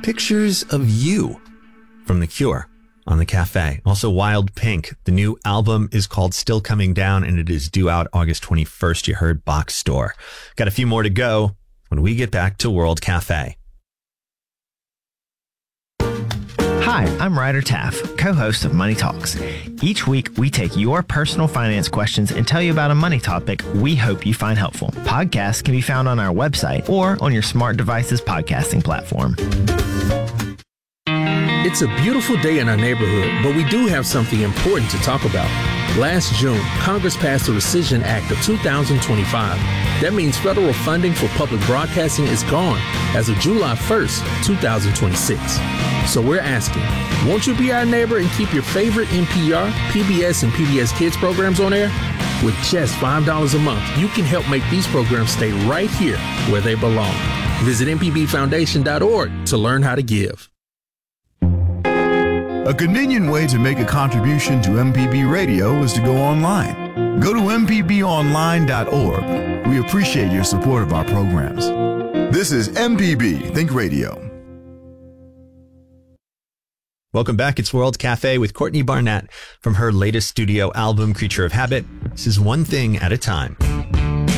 pictures of you from The Cure on the cafe. Also, Wild Pink. The new album is called Still Coming Down, and it is due out August 21st. You heard Box Store. Got a few more to go when we get back to World Cafe. Hi, I'm Ryder Taff, co-host of Money Talks. Each week, we take your personal finance questions and tell you about a money topic we hope you find helpful. Podcasts can be found on our website or on your smart device's podcasting platform. It's a beautiful day in our neighborhood, but we do have something important to talk about. Last June, Congress passed the Rescission Act of 2025. That means federal funding for public broadcasting is gone as of July 1st, 2026. So we're asking, won't you be our neighbor and keep your favorite NPR, PBS, and PBS Kids programs on air? With just $5 a month, you can help make these programs stay right here where they belong. Visit mpbfoundation.org to learn how to give. A convenient way to make a contribution to MPB Radio is to go online. Go to mpbonline.org. We appreciate your support of our programs. This is MPB Think Radio. Welcome back. It's World Cafe with Courtney Barnett from her latest studio album, Creature of Habit. This is One Thing at a Time.